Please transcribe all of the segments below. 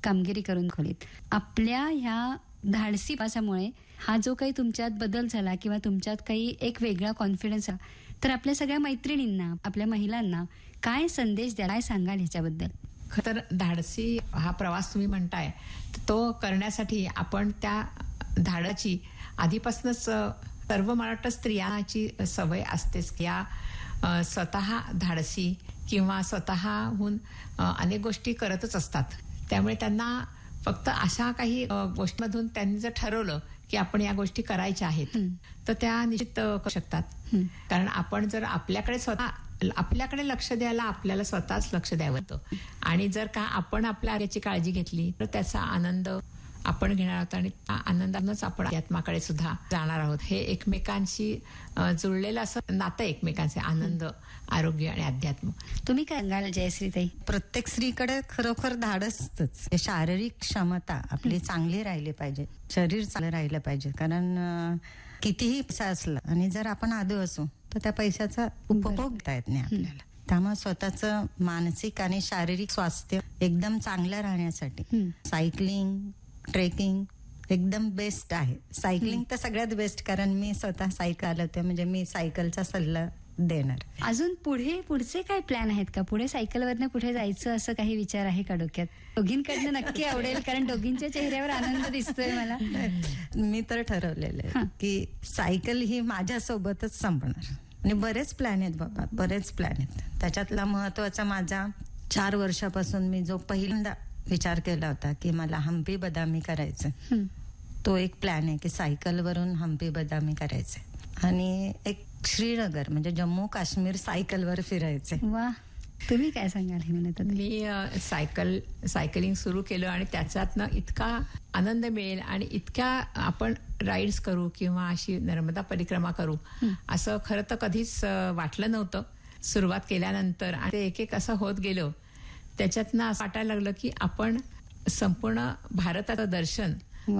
कामगिरी करून खोलीत. आपल्या ह्या धाडसी प्रवासामुळे हा जो काही तुमच्यात बदल झाला किंवा तुमच्यात काही एक वेगळा कॉन्फिडन्स आला, तर आपल्या सगळ्या मैत्रिणींना, आपल्या महिलांना काय संदेश द्या, काय सांगाल ह्याच्याबद्दल? खरं तर धाडसी हा प्रवास तुम्ही म्हणताय, तो करण्यासाठी आपण त्या धाडाची आधीपासूनच सर्व मला वाटतं स्त्रियांची सवय असतेच. या स्वतः धाडसी किंवा स्वतःहून अनेक गोष्टी करतच असतात. त्यामुळे त्यांना फक्त अशा काही गोष्टींमधून त्यांनी जर ठरवलं की आपण या गोष्टी करायच्या आहेत, तर त्या निश्चित करू शकतात. कारण आपण जर आपल्याकडे लक्ष द्यायला आपल्याला स्वतःच लक्ष द्यावं होतं. आणि जर का आपण आपल्या आरोग्याची काळजी घेतली तर त्याचा आनंद आपण घेणार आहोत आणि त्या आनंदानंच आपण अध्यात्माकडे सुद्धा जाणार आहोत. हे एकमेकांशी जुळलेलं असं नातं, एकमेकांचे आनंद, आरोग्य आणि अध्यात्म. तुम्ही काय सांगाल जयश्रीताई? प्रत्येक स्त्रीकडे खरोखर धाडसच. शारीरिक क्षमता आपली चांगली राहिली पाहिजे, शरीर चांगलं राहिलं पाहिजे. कारण कितीही पैसा असला आणि जर आपण आदू असू तर त्या पैशाचा उपभोग घेता येत नाही आपल्याला. त्यामुळे स्वतःचं मानसिक आणि शारीरिक स्वास्थ्य एकदम चांगलं राहण्यासाठी सायकलिंग, ट्रेकिंग एकदम बेस्ट आहे. सायकलिंग तर सगळ्यात बेस्ट, कारण मी स्वतः सायकल चालवते, म्हणजे मी सायकलचा सल्ला देणार. अजून पुढचे काय प्लॅन आहेत का? पुढे सायकलवरनं कुठे जायचं असं काही विचार आहे का डोक्यात? दोघींकडनं नक्की आवडेल, कारण दोघींच्या चेहऱ्यावर आनंद दिसतोय मला. मी तर ठरवलेलं आहे की सायकल ही माझ्यासोबतच संपणार. आणि बरेच प्लॅन आहेत बाबा, बरेच प्लॅन आहेत. त्याच्यातला महत्वाचा माझा 4 वर्षापासून मी जो पहिल्यांदा विचार केला होता की मला हम्पी बदामी करायचं, तो एक प्लॅन आहे की सायकलवरून हम्पी बदामी करायचं. आणि एक श्रीनगर म्हणजे जम्मू काश्मीर सायकलवर फिरायचे. वा, तुम्ही काय सांगाल? हे म्हणत होते मी सायकलिंग सुरू केलं आणि त्याच्यातनं इतका आनंद मिळेल आणि इतक्या आपण राईड्स करू किंवा अशी नर्मदा परिक्रमा करू असं खरं तर कधीच वाटलं नव्हतं. सुरुवात केल्यानंतर आणि ते एक असं होत गेलं. त्याच्यातनं असं वाटायला लागलं की आपण संपूर्ण भारताचं दर्शन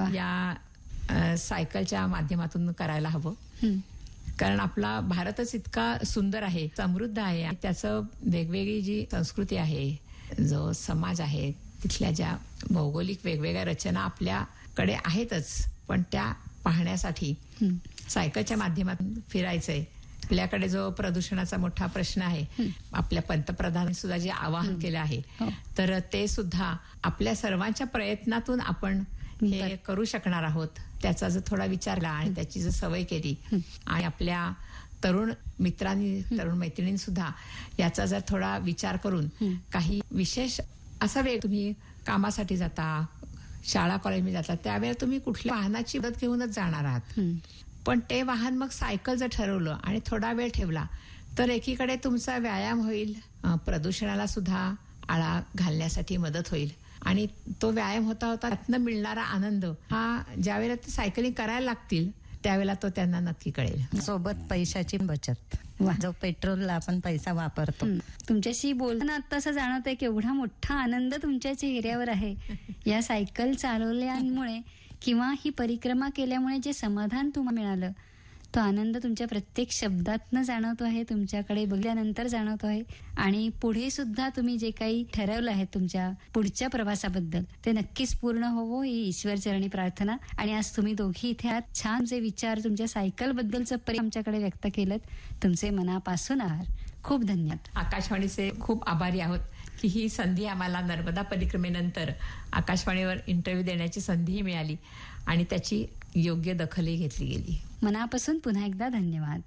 या सायकलच्या माध्यमातून करायला हवं. कारण आपला भारतच इतका सुंदर आहे, समृद्ध आहे आणि त्याचं वेगवेगळी जी संस्कृती आहे, जो समाज आहे, तिथल्या ज्या भौगोलिक वेगवेगळ्या रचना आपल्याकडे आहेतच, पण त्या पाहण्यासाठी सायकलच्या माध्यमातून फिरायचंय. आपल्याकडे जो प्रदूषणाचा मोठा प्रश्न आहे, आपल्या पंतप्रधानांनी सुद्धा जे आवाहन केलं आहे, तर ते सुद्धा आपल्या सर्वांच्या प्रयत्नातून आपण हे करू शकणार आहोत. त्याचा जर थोडा विचार केला आणि त्याची जर सवय केली आणि आपल्या तरुण मित्रांनी, तरुण मैत्रिणींनी सुद्धा याचा जर थोडा विचार करून काही विशेष असा वेळ, तुम्ही कामासाठी जाता, शाळा कॉलेजमध्ये जाता, त्यावेळेला तुम्ही कुठल्या वाहनाची मदत घेऊनच जाणार आहात, पण ते वाहन मग सायकल जर ठरवलं आणि थोडा वेळ ठेवला तर एकीकडे तुमचा व्यायाम होईल, प्रदूषणाला सुद्धा आळा घालण्यासाठी मदत होईल आणि तो व्यायाम होता होता त्यातनं मिळणारा आनंद हा ज्यावेळेला ते सायकलिंग करायला लागतील त्यावेळेला तो त्यांना नक्की कळेल. सोबत पैशाची बचत, जो पेट्रोलला आपण पैसा वापरतो. तुमच्याशी बोलताना आता असं जाणवतंय की एवढा मोठा आनंद तुमच्या चेहऱ्यावर आहे या सायकल चालवल्यामुळे किंवा ही परिक्रमा केल्यामुळे. जे समाधान तुम्हाला मिळालं, तो आनंद तुमच्या प्रत्येक शब्दातनं जाणवतो आहे, तुमच्याकडे बघल्यानंतर जाणवतो आहे. आणि पुढे सुद्धा तुम्ही जे काही ठरवलं आहे तुमच्या पुढच्या प्रवासाबद्दल, ते नक्कीच पूर्ण होवो ही ईश्वरचरणी प्रार्थना. आणि आज तुम्ही दोघी इथे आहात, छान जे विचार तुमच्या सायकल बद्दलचं प्रेम आमच्याकडे व्यक्त केलं, तुमचे मनापासून आभार. खूप धन्यवाद. आकाशवाणीचे खूप आभारी आहोत की ही संधी आम्हाला नर्मदा परिक्रमेनंतर आकाशवाणीवर इंटरव्ह्यू देण्याची संधीही मिळाली आणि त्याची योग्य दखलही घेतली गेली. मनापासून पुन्हा एकदा धन्यवाद.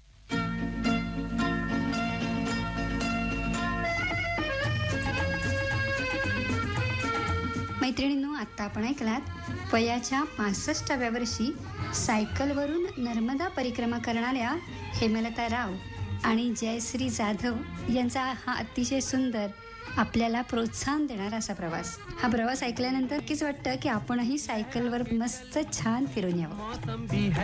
मैत्रिणींनो, आता आपण ऐकलात वयाच्या 65व्या वर्षी सायकलवरून नर्मदा परिक्रमा करणाऱ्या हेमलता राव आणि जयश्री जाधव यांचा हा अतिशय सुंदर, आपल्याला प्रोत्साहन देणारा असा प्रवास. हा प्रवास ऐकल्यानंतर नक्कीच वाटतं की आपणही सायकलवर मस्त छान फिरून यावं.